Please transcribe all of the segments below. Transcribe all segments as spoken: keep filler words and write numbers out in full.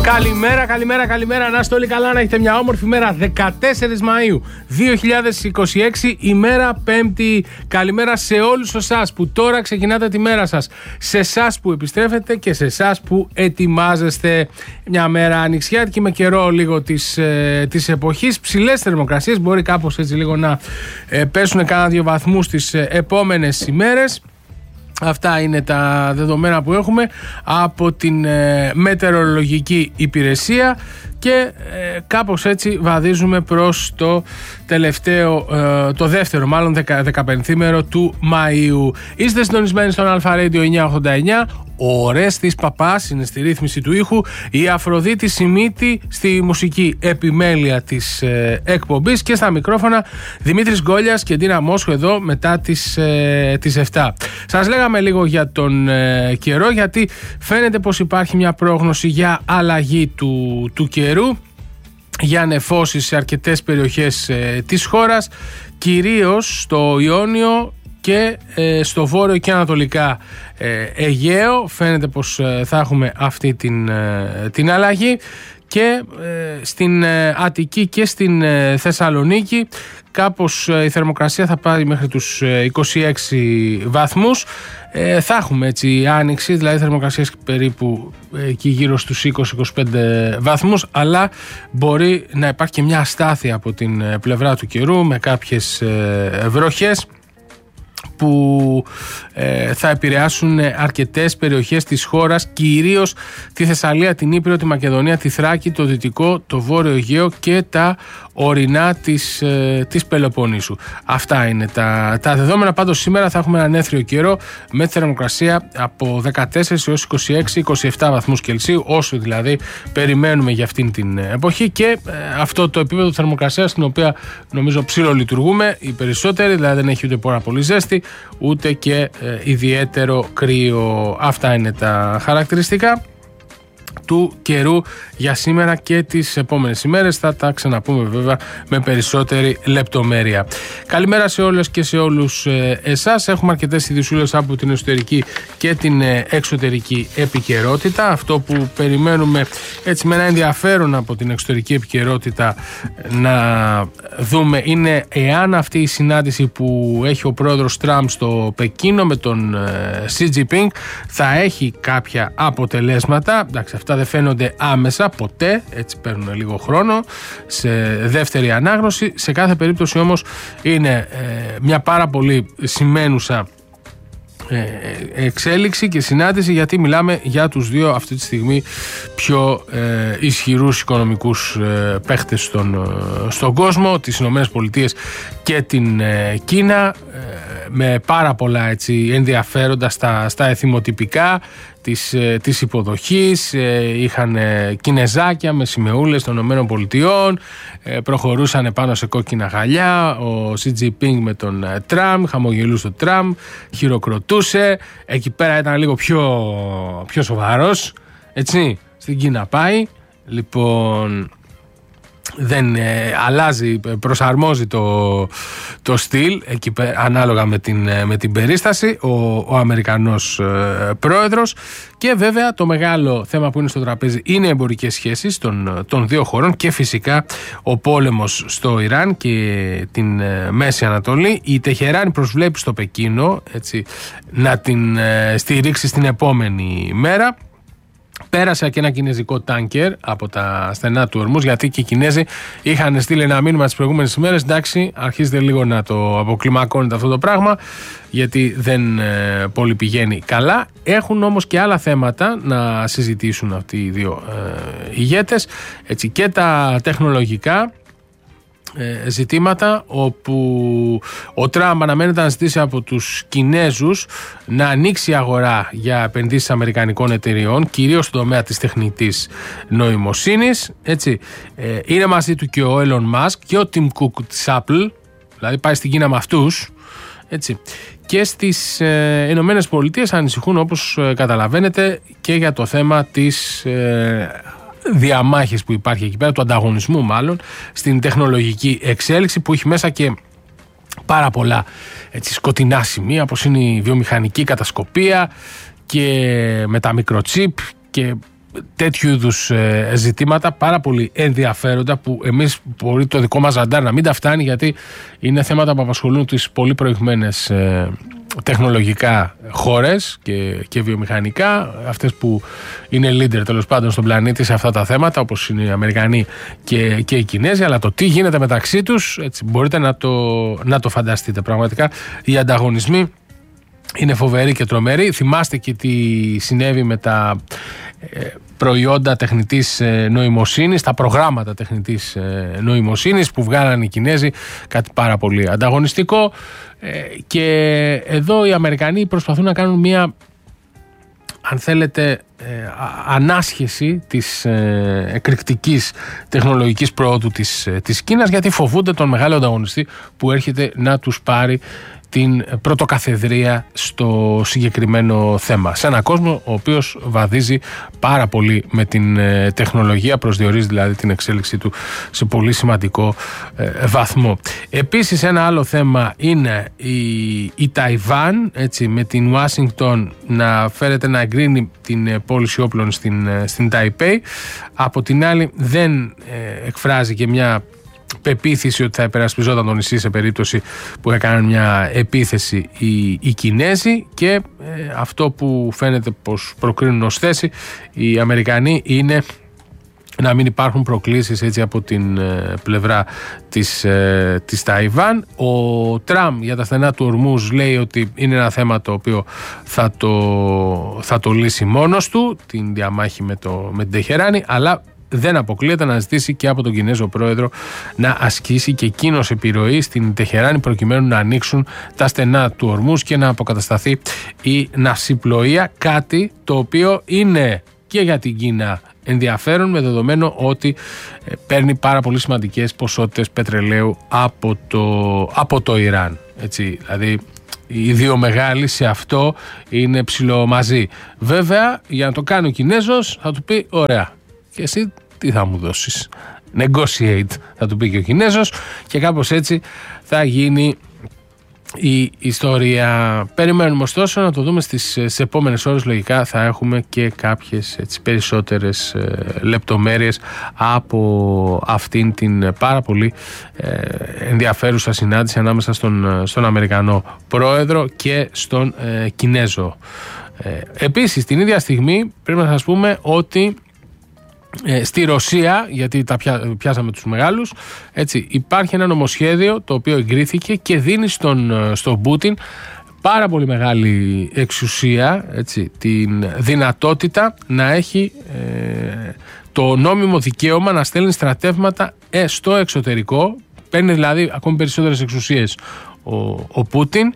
Καλημέρα, καλημέρα, καλημέρα. Να είστε όλοι καλά, να έχετε μια όμορφη μέρα. δεκατέσσερις Μαΐου δύο χιλιάδες είκοσι έξι, ημέρα Πέμπτη. Καλημέρα σε όλους εσάς που τώρα ξεκινάτε τη μέρα σας. Σε εσάς που επιστρέφετε και σε εσάς που ετοιμάζεστε. Μια μέρα ανοιξιάτικη με καιρό λίγο της, ε, της εποχής. Ψηλές θερμοκρασίες, μπορεί κάπως έτσι λίγο να ε, πέσουν κάνα δύο βαθμούς τις ε, επόμενες ημέρες. Αυτά είναι τα δεδομένα που έχουμε από την ε, μετεωρολογική υπηρεσία και ε, κάπως έτσι βαδίζουμε προς το τελευταίο, ε, το δεύτερο μάλλον δεκα, δεκαπενθήμερο του Μαΐου. Είστε συντονισμένοι στον Αλφα Radio εννιακόσια ογδόντα εννιά. Ο Ρέστης Παπάς είναι στη ρύθμιση του ήχου, η Αφροδίτη Σιμίτη στη μουσική επιμέλεια της ε, εκπομπής και στα μικρόφωνα Δημήτρης Γκόλιας και Ντίνα Μόσχο εδώ μετά τις, ε, τις επτά. Σας λέγαμε λίγο για τον ε, καιρό, γιατί φαίνεται πως υπάρχει μια πρόγνωση για αλλαγή του, του καιρού, για νεφώσεις σε αρκετές περιοχές ε, της χώρας, κυρίως στο Ιόνιο και ε, στο βόρειο και ανατολικά ε, Αιγαίο. Φαίνεται πως ε, θα έχουμε αυτή την, ε, την αλλαγή και ε, στην ε, Αττική και στην ε, Θεσσαλονίκη κάπως ε, η θερμοκρασία θα πάρει μέχρι τους ε, είκοσι έξι βαθμούς. Ε, θα έχουμε έτσι άνοιξη, δηλαδή θερμοκρασίες περίπου ε, εκεί γύρω στους είκοσι με είκοσι πέντε βαθμούς, αλλά μπορεί να υπάρχει και μια αστάθεια από την ε, πλευρά του καιρού με κάποιες ε, βροχές που ε, θα επηρεάσουν αρκετές περιοχές της χώρας, κυρίως τη Θεσσαλία, την Ήπειρο, τη Μακεδονία, τη Θράκη, το Δυτικό, το Βόρειο Αιγαίο και τα ορεινά της, ε, της Πελοποννήσου. Αυτά είναι τα, τα δεδομένα. Πάντως σήμερα θα έχουμε έναν έθριο καιρό με θερμοκρασία από δεκατέσσερα έως είκοσι έξι με είκοσι επτά βαθμούς Κελσίου, όσο δηλαδή περιμένουμε για αυτήν την εποχή, και ε, αυτό το επίπεδο θερμοκρασίας στην οποία νομίζω ψιλολειτουργούμε οι περισσότεροι, δηλαδή δεν έχει ούτε πάρα πολύ ζέστη ούτε και ε, ιδιαίτερο κρύο. Αυτά είναι τα χαρακτηριστικά του καιρού για σήμερα και τις επόμενες ημέρες. Θα τα ξαναπούμε βέβαια με περισσότερη λεπτομέρεια. Καλημέρα σε όλες και σε όλους ε, εσάς. Έχουμε αρκετές ειδησούλες από την εσωτερική και την ε, εξωτερική επικαιρότητα. Αυτό που περιμένουμε έτσι με ένα ενδιαφέρον από την εξωτερική επικαιρότητα να δούμε είναι εάν αυτή η συνάντηση που έχει ο πρόεδρος Τραμπ στο Πεκίνο με τον ε, Σι Τζινπίνγκ θα έχει κάποια αποτελέσματα. Εντάξει, αυτά δεν φαίνονται άμεσα ποτέ, έτσι παίρνουν λίγο χρόνο σε δεύτερη ανάγνωση. Σε κάθε περίπτωση όμως είναι ε, μια πάρα πολύ σημαίνουσα ε, εξέλιξη και συνάντηση, γιατί μιλάμε για τους δύο αυτή τη στιγμή πιο ε, ισχυρούς οικονομικούς ε, παίχτες στον, ε, στον κόσμο, τις Ηνωμένες Πολιτείες και την ε, Κίνα, ε, με πάρα πολλά έτσι, ενδιαφέροντα στα, στα εθιμοτυπικά της, της υποδοχής. Είχαν κινεζάκια με σημεούλες των Ηνωμένων Πολιτειών, προχωρούσαν πάνω σε κόκκινα γυαλιά, ο Σι Τζινπίνγκ με τον Τραμπ, χαμογελούσε ο Τραμπ, χειροκροτούσε, εκεί πέρα ήταν λίγο πιο, πιο σοβαρός, έτσι, στην Κίνα πάει, λοιπόν δεν ε, αλλάζει, προσαρμόζει το, το στυλ εκεί, ανάλογα με την, με την περίσταση ο, ο Αμερικανός ε, πρόεδρος. Και βέβαια το μεγάλο θέμα που είναι στο τραπέζι είναι οι εμπορικές σχέσεις των, των δύο χωρών και φυσικά ο πόλεμος στο Ιράν και την ε, Μέση Ανατολή. Η Τεχεράνη προσβλέπει στο Πεκίνο, έτσι, να την ε, στηρίξει στην επόμενη μέρα. Πέρασε και ένα κινέζικο τάνκερ από τα στενά του Ορμούς, γιατί και οι Κινέζοι είχαν στείλει ένα μήνυμα τις προηγούμενες ημέρες. Εντάξει, αρχίζετε λίγο να το αποκλιμακώνετε αυτό το πράγμα, γιατί δεν ε, πολύ πηγαίνει καλά. Έχουν όμως και άλλα θέματα να συζητήσουν αυτοί οι δύο ε, ηγέτες, έτσι, και τα τεχνολογικά ζητήματα, όπου ο Τραμπ αναμένεται να ζητήσει από τους Κινέζους να ανοίξει αγορά για επενδύσεις αμερικανικών εταιριών, κυρίως στον τομέα της τεχνητής νοημοσύνης, έτσι. Είναι μαζί του και ο Elon Musk και ο Tim Cook της Apple, δηλαδή πάει στην Κίνα με αυτούς, έτσι. Και στις ε, Ηνωμένες Πολιτείες ανησυχούν, όπως ε, καταλαβαίνετε, και για το θέμα της ε, διαμάχης που υπάρχει εκεί πέρα, του ανταγωνισμού μάλλον, στην τεχνολογική εξέλιξη, που έχει μέσα και πάρα πολλά, έτσι, σκοτεινά σημεία, όπως είναι η βιομηχανική κατασκοπία και με τα μικροτσίπ και τέτοιου είδους ε, ζητήματα πάρα πολύ ενδιαφέροντα, που εμείς μπορεί το δικό μας ραντάρ να μην τα φτάνει, γιατί είναι θέματα που απασχολούν τις πολύ προηγμένες ε, τεχνολογικά χώρες και, και βιομηχανικά, αυτές που είναι leader τέλος πάντων στον πλανήτη σε αυτά τα θέματα, όπως είναι οι Αμερικανοί και, και οι Κινέζοι. Αλλά το τι γίνεται μεταξύ τους, έτσι, μπορείτε να το, να το φανταστείτε. Πραγματικά οι ανταγωνισμοί είναι φοβεροί και τρομεροί. Θυμάστε και τι συνέβη με τα ε, προϊόντα τεχνητής ε, νοημοσύνης, τα προγράμματα τεχνητής ε, νοημοσύνης που βγάλαν οι Κινέζοι, κάτι πάρα πολύ ανταγωνιστικό. Ε, και εδώ οι Αμερικανοί προσπαθούν να κάνουν μια, αν θέλετε, ε, ανάσχεση της ε, εκρηκτικής τεχνολογικής πρόοδου της, ε, της Κίνας, γιατί φοβούνται τον μεγάλο ανταγωνιστή που έρχεται να τους πάρει την πρωτοκαθεδρία στο συγκεκριμένο θέμα. Σε έναν κόσμο ο οποίος βαδίζει πάρα πολύ με την ε, τεχνολογία, προσδιορίζει δηλαδή την εξέλιξή του σε πολύ σημαντικό ε, βαθμό. Επίσης ένα άλλο θέμα είναι η, η Ταϊβάν, έτσι, με την Ουάσιγκτον να φέρεται να εγκρίνει την ε, πώληση όπλων στην, ε, στην Ταϊπέη. Από την άλλη δεν ε, εκφράζει και μια πεποίθηση ότι θα υπερασπιζόταν το νησί σε περίπτωση που έκαναν μια επίθεση οι, οι Κινέζοι, και ε, αυτό που φαίνεται πως προκρίνουν ως θέση οι Αμερικανοί είναι να μην υπάρχουν προκλήσεις, έτσι, από την ε, πλευρά της, ε, της Ταϊβάν. Ο Τραμπ για τα στενά του Ορμούζ λέει ότι είναι ένα θέμα το οποίο θα το, θα το λύσει μόνος του, την διαμάχη με, το, με την Τεχεράνη, αλλά δεν αποκλείεται να ζητήσει και από τον Κινέζο πρόεδρο να ασκήσει και εκείνος επιρροή στην Τεχεράνη, προκειμένου να ανοίξουν τα στενά του Ορμούζ και να αποκατασταθεί η ναυσιπλοεία, κάτι το οποίο είναι και για την Κίνα ενδιαφέρον, με δεδομένο ότι παίρνει πάρα πολύ σημαντικές ποσότητες πετρελαίου από το, από το Ιράν. Έτσι, δηλαδή οι δύο μεγάλοι σε αυτό είναι ψιλομαζί. Βέβαια, για να το κάνει ο Κινέζος θα του πει ωραία, και εσύ τι θα μου δώσεις? Negotiate, θα του πει και ο Κινέζος, και κάπως έτσι θα γίνει η ιστορία. Περιμένουμε ωστόσο να το δούμε στις, στις επόμενες ώρες. Λογικά θα έχουμε και κάποιες, έτσι, περισσότερες ε, λεπτομέρειες από αυτήν την πάρα πολύ ε, ενδιαφέρουσα συνάντηση ανάμεσα στον, στον Αμερικανό πρόεδρο και στον ε, Κινέζο. Ε, επίσης την ίδια στιγμή πρέπει να σας πούμε ότι Ε, στη Ρωσία, γιατί τα πιά, πιάσαμε τους μεγάλους, έτσι, υπάρχει ένα νομοσχέδιο το οποίο εγκρίθηκε και δίνει στον, στον Πούτιν πάρα πολύ μεγάλη εξουσία, έτσι, την δυνατότητα να έχει ε, το νόμιμο δικαίωμα να στέλνει στρατεύματα ε, στο εξωτερικό. Παίρνει δηλαδή ακόμη περισσότερες εξουσίες ο, ο Πούτιν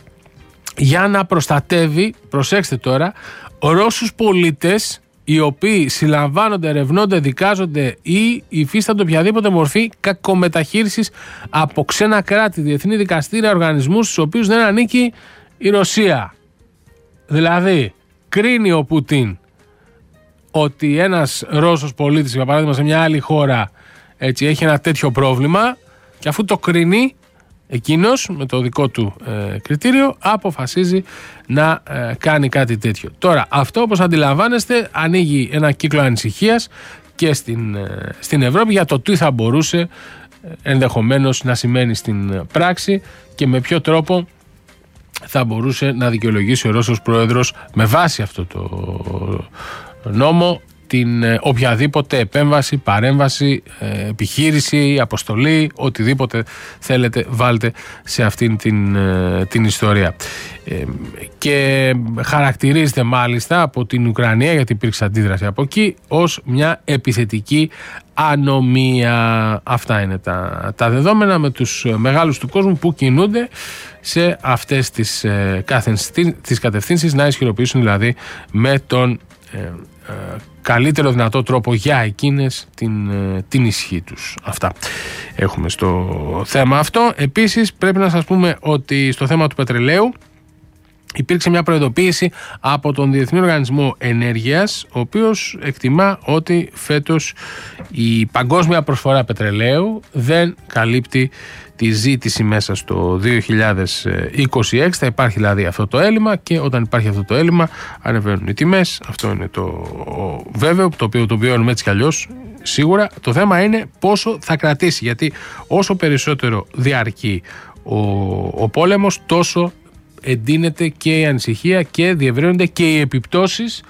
για να προστατεύει, προσέξτε τώρα, Ρώσους πολίτες οι οποίοι συλλαμβάνονται, ερευνώνται, δικάζονται ή υφίστανται οποιαδήποτε μορφή κακομεταχείρισης από ξένα κράτη, διεθνή δικαστήρια, οργανισμούς στους οποίους δεν ανήκει η Ρωσία. Δηλαδή, κρίνει ο Πούτιν ότι ένας Ρώσος πολίτης, για παράδειγμα, σε μια άλλη χώρα, έτσι, έχει ένα τέτοιο πρόβλημα, και αφού το κρίνει εκείνος με το δικό του ε, κριτήριο, αποφασίζει να ε, κάνει κάτι τέτοιο. Τώρα, αυτό, όπως αντιλαμβάνεστε, ανοίγει ένα κύκλο ανησυχίας και στην, ε, στην Ευρώπη για το τι θα μπορούσε ε, ενδεχομένως να σημαίνει στην πράξη και με ποιο τρόπο θα μπορούσε να δικαιολογήσει ο Ρώσος πρόεδρος με βάση αυτό το νόμο την ε, οποιαδήποτε επέμβαση, παρέμβαση, ε, επιχείρηση, αποστολή, οτιδήποτε θέλετε βάλτε σε αυτήν την, ε, την ιστορία. Ε, και χαρακτηρίζεται μάλιστα από την Ουκρανία, γιατί υπήρξε αντίδραση από εκεί, ως μια επιθετική ανομία. Αυτά είναι τα, τα δεδομένα με τους μεγάλους του κόσμου που κινούνται σε αυτές τις, ε, τις κατευθύνσεις, να ισχυροποιήσουν δηλαδή με τον ε, ε, καλύτερο δυνατό τρόπο για εκείνες την, την ισχύ τους. Αυτά έχουμε στο θέμα αυτό. Επίσης πρέπει να σας πούμε ότι στο θέμα του πετρελαίου υπήρξε μια προειδοποίηση από τον Διεθνή Οργανισμό Ενέργειας, ο οποίος εκτιμά ότι φέτος η παγκόσμια προσφορά πετρελαίου δεν καλύπτει τη ζήτηση μέσα στο δύο χιλιάδες είκοσι έξι. Θα υπάρχει δηλαδή αυτό το έλλειμμα, και όταν υπάρχει αυτό το έλλειμμα ανεβαίνουν οι τιμές. Αυτό είναι το βέβαιο, το οποίο το βιώνουμε έτσι κι αλλιώς σίγουρα. Το θέμα είναι πόσο θα κρατήσει, γιατί όσο περισσότερο διαρκεί ο, ο πόλεμος, τόσο εντείνεται και η ανησυχία και διευρύνονται και οι επιπτώσεις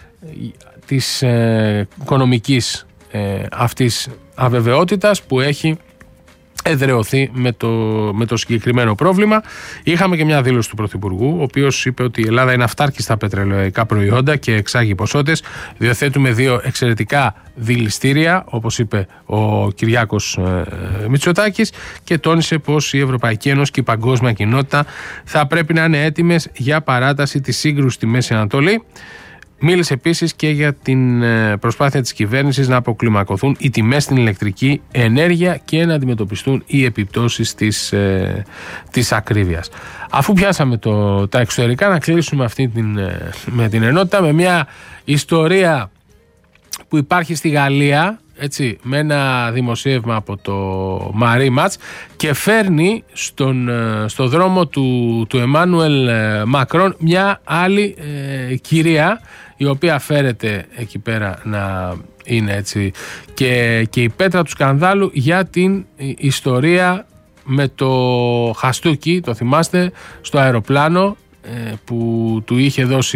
της ε, οικονομικής ε, αυτής αβεβαιότητας που έχει εδραιωθεί με το, με το συγκεκριμένο πρόβλημα. Είχαμε και μια δήλωση του Πρωθυπουργού, ο οποίος είπε ότι η Ελλάδα είναι αυτάρκη στα πετρελαϊκά προϊόντα και εξάγει ποσότητες. Διαθέτουμε δύο εξαιρετικά δηληστήρια, όπως είπε ο Κυριάκος ε, Μητσοτάκης, και τόνισε πως η Ευρωπαϊκή Ένωση και η παγκόσμια κοινότητα θα πρέπει να είναι έτοιμες για παράταση της σύγκρουσης στη Μέση Ανατολή. Μίλησε επίσης και για την προσπάθεια της κυβέρνησης να αποκλιμακωθούν οι τιμές στην ηλεκτρική ενέργεια και να αντιμετωπιστούν οι επιπτώσεις της, ε, της ακρίβειας. Αφού πιάσαμε το, τα εξωτερικά, να κλείσουμε αυτή την, με την ενότητα με μια ιστορία που υπάρχει στη Γαλλία, έτσι, με ένα δημοσίευμα από το Marie Match, και φέρνει στον, στο δρόμο του, του Εμμάνουελ Μακρόν μια άλλη ε, κυρία, η οποία φέρεται εκεί πέρα να είναι έτσι και, και η πέτρα του σκανδάλου για την ιστορία με το χαστούκι, το θυμάστε, στο αεροπλάνο ε, που του είχε δώσει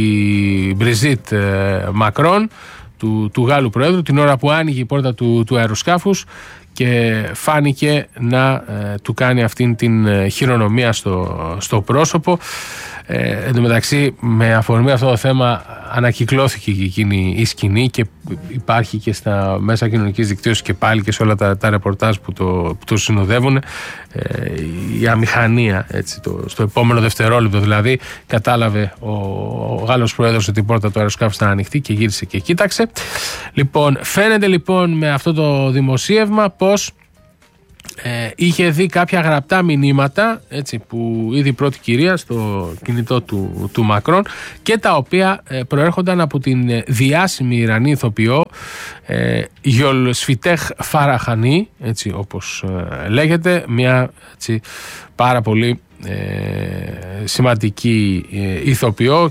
η Μπριζίτ ε, Μακρόν, του, του Γάλλου Προέδρου, την ώρα που άνοιγε η πόρτα του, του αεροσκάφους και φάνηκε να ε, του κάνει αυτήν την ε, χειρονομία στο, στο πρόσωπο. Ε, εν τω μεταξύ, με αφορμή αυτό το θέμα ανακυκλώθηκε και εκείνη η σκηνή και υπάρχει και στα μέσα κοινωνικής δικτύωσης και πάλι και σε όλα τα, τα ρεπορτάζ που το, που το συνοδεύουν, ε, η αμηχανία, έτσι, το, στο επόμενο δευτερόλεπτο δηλαδή κατάλαβε ο, ο Γάλλος Πρόεδρος ότι η πόρτα του αεροσκάφους ήταν ανοιχτή και γύρισε και κοίταξε. Λοιπόν, φαίνεται λοιπόν με αυτό το δημοσίευμα πως Ε, είχε δει κάποια γραπτά μηνύματα, έτσι, που είδε η πρώτη κυρία στο κινητό του, του Μακρόν, και τα οποία ε, προέρχονταν από την ε, διάσημη Ιρανή ηθοποιό ε, Γιολσφιτέχ Φαραχανή, έτσι όπως ε, λέγεται, μια έτσι, πάρα πολύ ε, σημαντική ε, ηθοποιό